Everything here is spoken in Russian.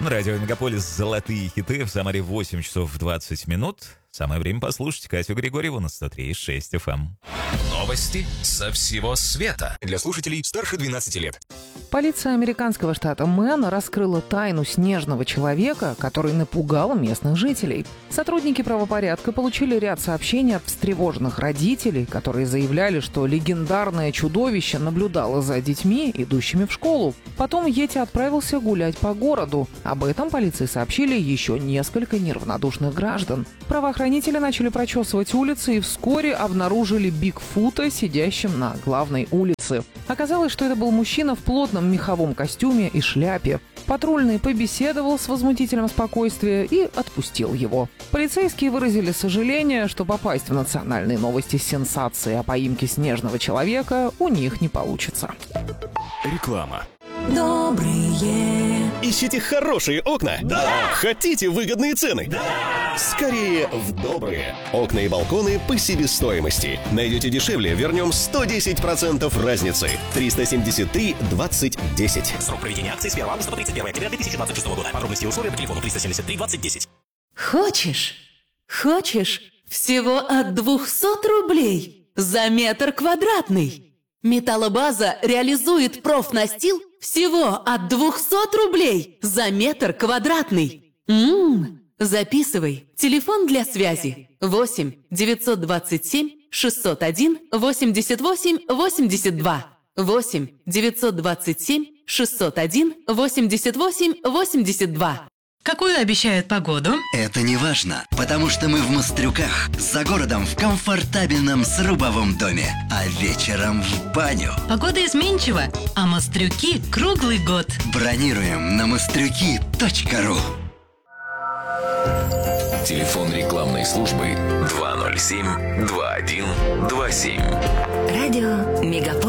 Радио Мегаполис «Золотые хиты». В Самаре 8 часов 20 минут. Самое время послушать Катю Григорьеву на 103,6 FM. Новости со всего света. Для слушателей старше 12 лет. Полиция американского штата Мэн раскрыла тайну снежного человека, который напугал местных жителей. Сотрудники правопорядка получили ряд сообщений от встревоженных родителей, которые заявляли, что легендарное чудовище наблюдало за детьми, идущими в школу. Потом Йети отправился гулять по городу. Об этом полиции сообщили еще несколько неравнодушных граждан. Правоохранители начали прочесывать улицы и вскоре обнаружили Бигфута, сидящим на главной улице. Оказалось, что это был мужчина в плотном меховом костюме и шляпе. Патрульный побеседовал с возмутителем спокойствия и отпустил его. Полицейские выразили сожаление, что попасть в национальные новости с сенсацией о поимке снежного человека у них не получится. Реклама. Добрые. Ищите хорошие окна? Да! Хотите выгодные цены? Да! Скорее в добрые. Окна и балконы по себестоимости. Найдете дешевле, вернем 110% разницы. 373 20 10. Срок проведения акции с 1 августа по 31 октября 2026 года. Подробности и условия по телефону 373 20 10. Хочешь? Всего от 200 рублей за метр квадратный. Металлобаза реализует профнастил всего от 200 рублей за метр квадратный. Записывай. Телефон для связи 8 927 601 88 82. 8 927 601 88 82. Какую обещают погоду? Это не важно, потому что мы в Мострюках, за городом в комфортабельном срубовом доме, а вечером в баню. Погода изменчива, а Мострюки круглый год. Бронируем на мострюки.ру. Телефон рекламной службы 207 21 27. Радио Мегаполис.